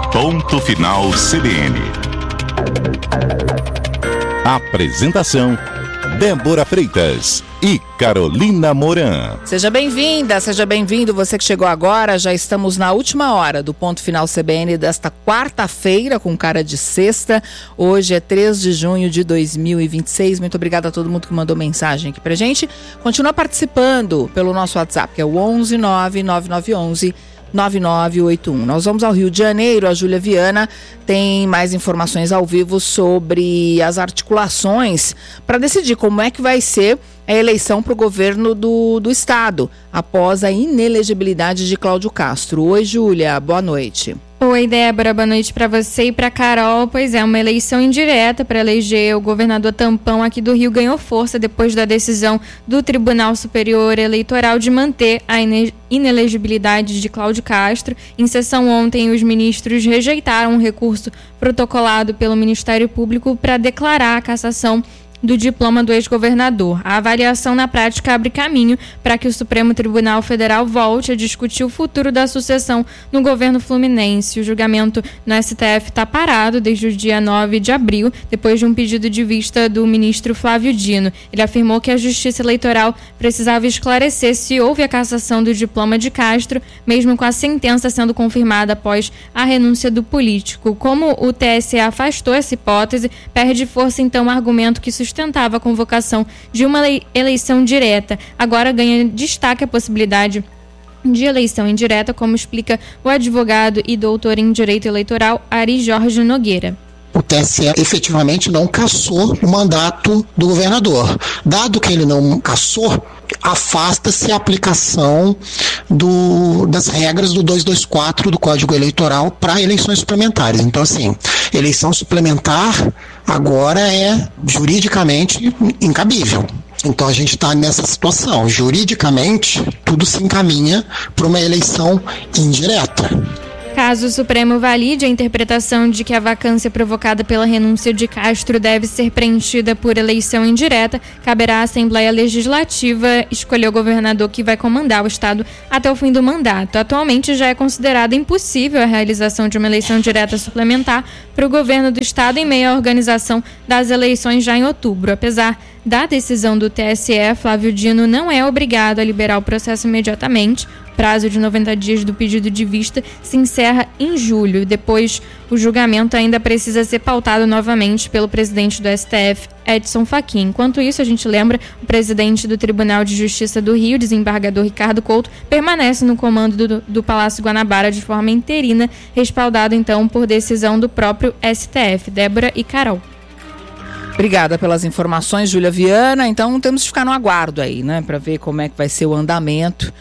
Ponto Final CBN. Apresentação: Débora Freitas e Carolina Moran. Seja bem-vinda, seja bem-vindo você que chegou agora. Já estamos na última hora do Ponto Final CBN desta quarta-feira, com cara de sexta. Hoje é 3 de junho de 2026. Muito obrigada a todo mundo que mandou mensagem aqui pra gente. Continua participando pelo nosso WhatsApp, que é o 11 99911 9981. Nós vamos ao Rio de Janeiro. A Júlia Viana tem mais informações ao vivo sobre as articulações para decidir como é que vai ser a eleição para o governo do estado após a inelegibilidade de Cláudio Castro. Oi, Júlia, boa noite. Oi, Débora, boa noite para você e para Carol. Pois é, uma eleição indireta para eleger o governador tampão aqui do Rio ganhou força depois da decisão do Tribunal Superior Eleitoral de manter a inelegibilidade de Cláudio Castro. Em sessão ontem, os ministros rejeitaram um recurso protocolado pelo Ministério Público para declarar a cassação do diploma do ex-governador. A avaliação na prática abre caminho para que o Supremo Tribunal Federal volte a discutir o futuro da sucessão no governo fluminense. O julgamento no STF está parado desde o dia 9 de abril, depois de um pedido de vista do ministro Flávio Dino. Ele afirmou que a Justiça Eleitoral precisava esclarecer se houve a cassação do diploma de Castro, mesmo com a sentença sendo confirmada após a renúncia do político. Como o TSE afastou essa hipótese, perde força então o argumento que sustentava a convocação de uma eleição direta. Agora ganha destaque a possibilidade de eleição indireta, como explica o advogado e doutor em Direito Eleitoral Ari Jorge Nogueira. O TSE efetivamente não cassou o mandato do governador. Dado que ele não cassou, afasta-se a aplicação das regras do 224 do Código Eleitoral para eleições suplementares. Então, assim, eleição suplementar agora é juridicamente incabível. Então a gente está nessa situação. Juridicamente, tudo se encaminha para uma eleição indireta. Caso o Supremo valide a interpretação de que a vacância provocada pela renúncia de Castro deve ser preenchida por eleição indireta, caberá à Assembleia Legislativa escolher o governador que vai comandar o Estado até o fim do mandato. Atualmente já é considerada impossível a realização de uma eleição direta suplementar para o governo do Estado em meio à organização das eleições já em outubro. Apesar da decisão do TSE, Flávio Dino não é obrigado a liberar o processo imediatamente. O prazo de 90 dias do pedido de vista se encerra em julho. Depois, o julgamento ainda precisa ser pautado novamente pelo presidente do STF, Edson Fachin. Enquanto isso, a gente lembra, o presidente do Tribunal de Justiça do Rio, desembargador Ricardo Couto, permanece no comando do Palácio Guanabara de forma interina, respaldado então por decisão do próprio STF. Débora e Carol. Obrigada pelas informações, Júlia Viana. Então temos que ficar no aguardo aí, né, para ver como é que vai ser o andamento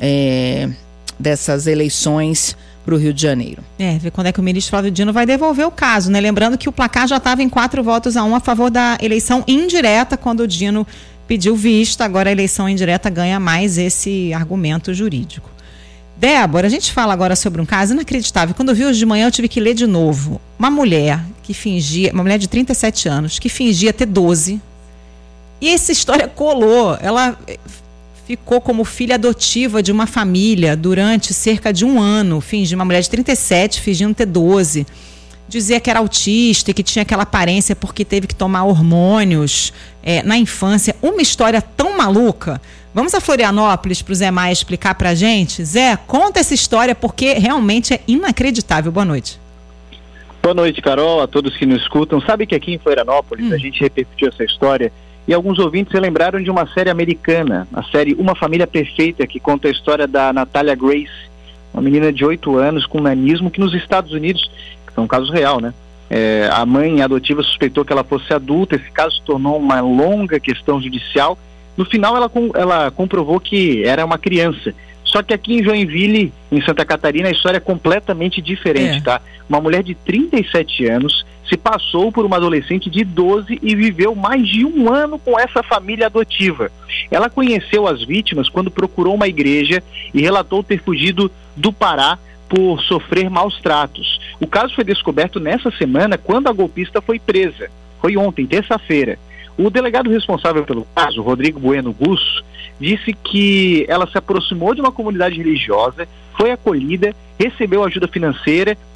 dessas eleições para o Rio de Janeiro. Ver quando é que o ministro Flávio Dino vai devolver o caso, né? Lembrando que o placar já estava em 4-1 a favor da eleição indireta quando o Dino pediu vista. Agora a eleição indireta ganha mais esse argumento jurídico. Débora, a gente fala agora sobre um caso inacreditável. Quando eu vi hoje de manhã, eu tive que ler de novo. Uma mulher de 37 anos, que fingia ter 12. E essa história colou. Ela ficou como filha adotiva de uma família durante cerca de um ano. Uma mulher de 37 fingindo ter 12. Dizia que era autista e que tinha aquela aparência porque teve que tomar hormônios na infância. Uma história tão maluca. Vamos a Florianópolis para o Zé Maia explicar para a gente. Zé, conta essa história porque realmente é inacreditável. Boa noite. Boa noite, Carol, a todos que nos escutam. Sabe que aqui em Florianópolis a gente repercutiu essa história e alguns ouvintes se lembraram de uma série americana, a série Uma Família Perfeita, que conta a história da Natalia Grace, uma menina de 8 anos com nanismo que nos Estados Unidos, que é um caso real, né? A mãe adotiva suspeitou que ela fosse adulta, esse caso se tornou uma longa questão judicial. No final ela comprovou que era uma criança. Só que aqui em Joinville, em Santa Catarina, a história é completamente diferente, tá? Uma mulher de 37 anos se passou por uma adolescente de 12 e viveu mais de um ano com essa família adotiva. Ela conheceu as vítimas quando procurou uma igreja e relatou ter fugido do Pará por sofrer maus tratos. O caso foi descoberto nessa semana quando a golpista foi presa. Foi ontem, terça-feira. O delegado responsável pelo caso, Rodrigo Bueno Gusso, disse que ela se aproximou de uma comunidade religiosa, foi acolhida, recebeu ajuda financeira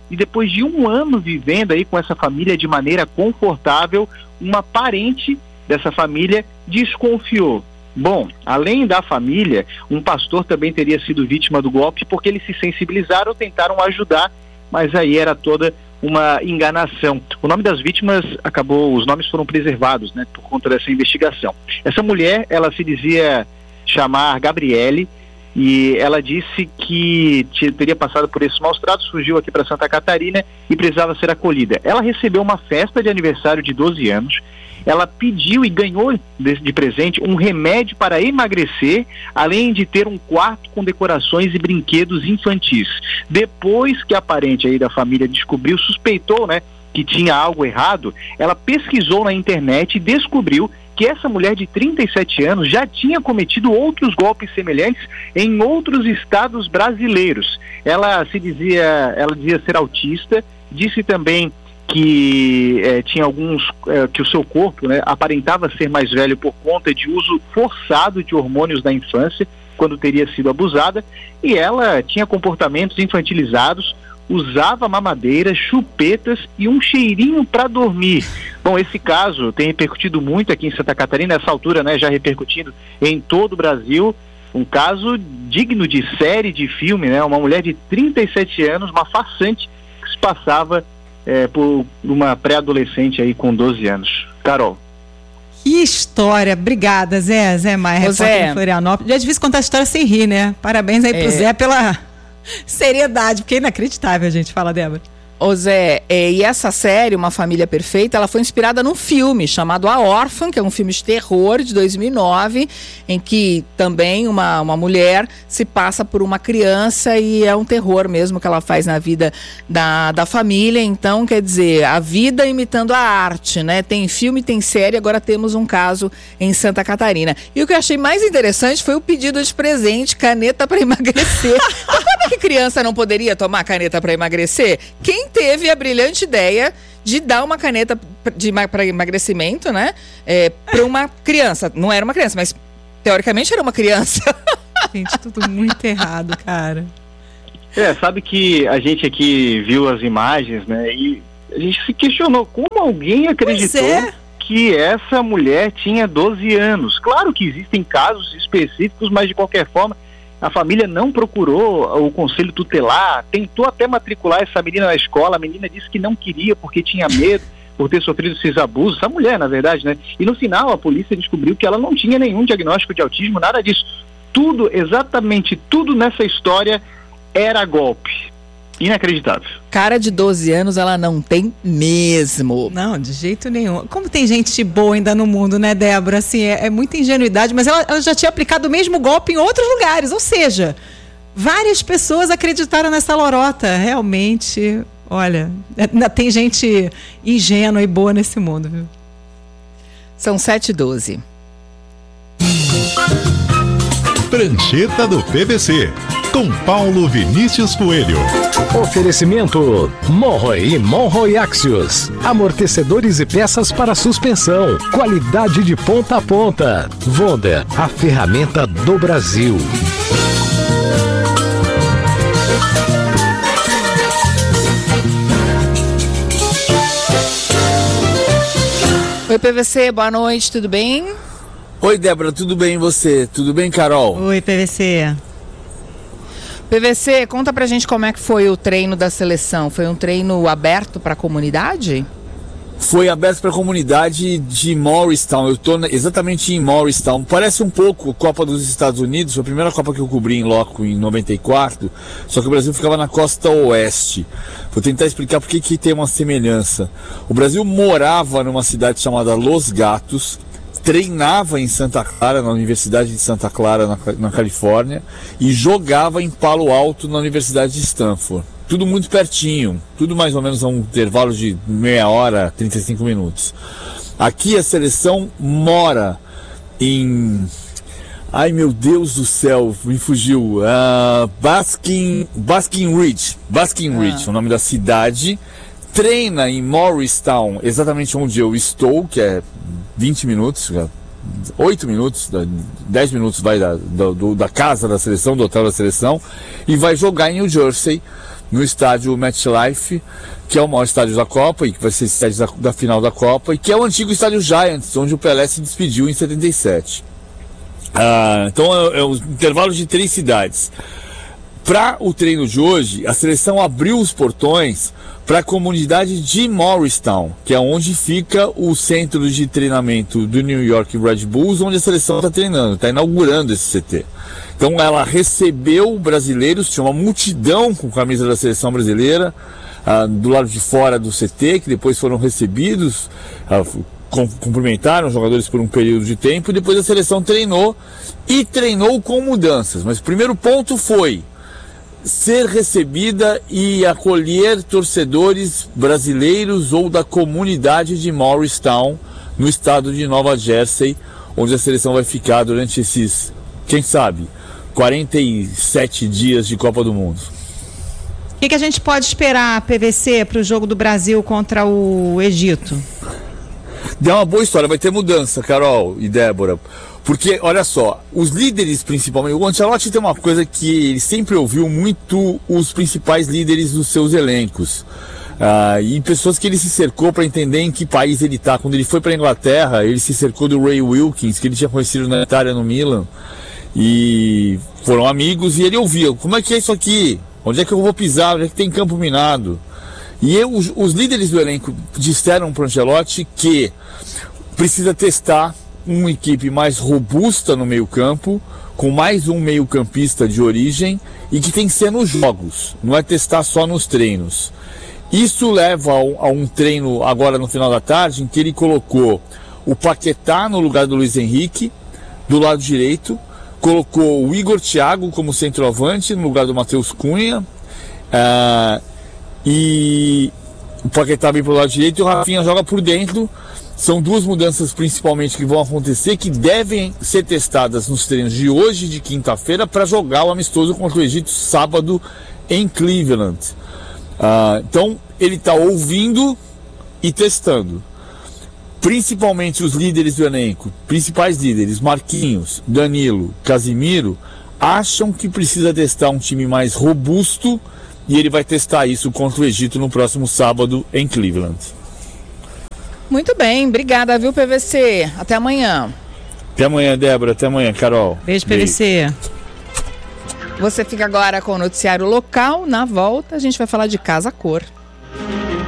e depois de 1 ano vivendo aí com essa família de maneira confortável, uma parente dessa família desconfiou. Bom, além da família, um pastor também teria sido vítima do golpe porque eles se sensibilizaram, tentaram ajudar, mas aí era toda uma enganação. O nome das vítimas os nomes foram preservados, né, por conta dessa investigação. Essa mulher, ela se dizia chamar Gabriele, e ela disse que teria passado por esses maus tratos, fugiu aqui para Santa Catarina e precisava ser acolhida. Ela recebeu uma festa de aniversário de 12 anos, ela pediu e ganhou de presente um remédio para emagrecer, além de ter um quarto com decorações e brinquedos infantis. Depois que a parente aí da família descobriu, suspeitou, né, que tinha algo errado, ela pesquisou na internet e descobriu que essa mulher de 37 anos já tinha cometido outros golpes semelhantes em outros estados brasileiros. Ela dizia ser autista, disse também que tinha que o seu corpo, né, aparentava ser mais velho por conta de uso forçado de hormônios da infância, quando teria sido abusada, e ela tinha comportamentos infantilizados, usava mamadeira, chupetas e um cheirinho para dormir. Bom, esse caso tem repercutido muito aqui em Santa Catarina, nessa altura, né, já repercutindo em todo o Brasil, um caso digno de série, de filme, né, uma mulher de 37 anos, uma farsante, que se passava por uma pré-adolescente aí com 12 anos. Carol. Que história, obrigada, Zé Maia, repórter de Florianópolis. Já é difícil contar a história sem rir, né? Parabéns aí pro Zé pela seriedade, porque é inacreditável a gente fala, Débora. Ô Zé, e essa série, Uma Família Perfeita, ela foi inspirada num filme chamado A Órfã, que é um filme de terror de 2009, em que também uma mulher se passa por uma criança e é um terror mesmo que ela faz na vida da família. Então, quer dizer, a vida imitando a arte, né? Tem filme, tem série, agora temos um caso em Santa Catarina. E o que eu achei mais interessante foi o pedido de presente, caneta para emagrecer. Sabe que criança não poderia tomar caneta para emagrecer? Quem teve a brilhante ideia de dar uma caneta para emagrecimento, né, para uma criança? Não era uma criança, mas teoricamente era uma criança. Gente, tudo muito errado, cara. Sabe que a gente aqui viu as imagens, né, e a gente se questionou como alguém acreditou que essa mulher tinha 12 anos. Claro que existem casos específicos, mas de qualquer forma a família não procurou o conselho tutelar, tentou até matricular essa menina na escola, a menina disse que não queria porque tinha medo, por ter sofrido esses abusos, essa mulher, na verdade, né? E no final a polícia descobriu que ela não tinha nenhum diagnóstico de autismo, nada disso. Tudo, exatamente tudo nessa história era golpe. Inacreditável. Cara de 12 anos ela não tem mesmo. Não, de jeito nenhum. Como tem gente boa ainda no mundo, né, Débora? Assim, é muita ingenuidade, mas ela já tinha aplicado o mesmo golpe em outros lugares. Ou seja, várias pessoas acreditaram nessa lorota. Realmente, olha, ainda tem gente ingênua e boa nesse mundo, viu? São 7h12. Prancheta do PVC, com Paulo Vinícius Coelho. Oferecimento Monroe e Monroe Axios. Amortecedores e peças para suspensão. Qualidade de ponta a ponta. Wonder, a ferramenta do Brasil. Oi, PVC, boa noite, tudo bem? Oi, Débora, tudo bem e você? Tudo bem, Carol? Oi, PVC. PVC, conta pra gente como é que foi o treino da seleção. Foi um treino aberto pra comunidade? Foi aberto para a comunidade de Morristown. Eu estou exatamente em Morristown. Parece um pouco Copa dos Estados Unidos. Foi a primeira Copa que eu cobri em loco em 94. Só que o Brasil ficava na costa oeste. Vou tentar explicar por que tem uma semelhança. O Brasil morava numa cidade chamada Los Gatos, treinava em Santa Clara, na Universidade de Santa Clara, na Califórnia, e jogava em Palo Alto, na Universidade de Stanford. Tudo muito pertinho, tudo mais ou menos a um intervalo de meia hora, 35 minutos. Aqui a seleção mora em... Ai, meu Deus do céu, me fugiu. Basking Ridge, o nome da cidade. Treina em Morristown, exatamente onde eu estou, que é 20 minutos, 8 minutos, 10 minutos vai da casa da seleção, do hotel da seleção, e vai jogar em New Jersey no estádio MetLife, que é o maior estádio da Copa e que vai ser sede da final da Copa, e que é o antigo estádio Giants, onde o Pelé se despediu em 77. Então é um intervalo de 3 cidades. Para o treino de hoje, a seleção abriu os portões para a comunidade de Morristown, que é onde fica o centro de treinamento do New York Red Bulls, onde a seleção está treinando, está inaugurando esse CT. Então ela recebeu brasileiros, tinha uma multidão com camisa da seleção brasileira do lado de fora do CT, que depois foram recebidos, cumprimentaram os jogadores por um período de tempo, e depois a seleção treinou com mudanças. Mas o primeiro ponto foi ser recebida e acolher torcedores brasileiros ou da comunidade de Morristown, no estado de Nova Jersey, onde a seleção vai ficar durante esses, quem sabe, 47 dias de Copa do Mundo. O que a gente pode esperar, PVC, para o jogo do Brasil contra o Egito? É uma boa história, vai ter mudança, Carol e Débora. Porque, olha só, os líderes principalmente, o Ancelotti tem uma coisa que ele sempre ouviu muito os principais líderes dos seus elencos. E pessoas que ele se cercou para entender em que país ele está. Quando ele foi para a Inglaterra, ele se cercou do Ray Wilkins, que ele tinha conhecido na Itália, no Milan. E foram amigos, e ele ouvia, como é que é isso aqui? Onde é que eu vou pisar? Onde é que tem campo minado? E os líderes do elenco disseram para o Ancelotti que precisa testar uma equipe mais robusta no meio-campo, com mais um meio-campista de origem, e que tem que ser nos jogos, não é testar só nos treinos. Isso leva a um treino agora no final da tarde, em que ele colocou o Paquetá no lugar do Luiz Henrique, do lado direito, colocou o Igor Thiago como centroavante no lugar do Matheus Cunha, e o Paquetá vem para o lado direito e o Rafinha joga por dentro. São 2 mudanças principalmente que vão acontecer, que devem ser testadas nos treinos de hoje e de quinta-feira para jogar o amistoso contra o Egito sábado em Cleveland. Então ele está ouvindo e testando. Principalmente os líderes do elenco, principais líderes, Marquinhos, Danilo, Casimiro, acham que precisa testar um time mais robusto, e ele vai testar isso contra o Egito no próximo sábado em Cleveland. Muito bem, obrigada, viu, PVC? Até amanhã. Até amanhã, Débora. Até amanhã, Carol. Beijo, PVC. Você fica agora com o noticiário local. Na volta, a gente vai falar de Casa Cor.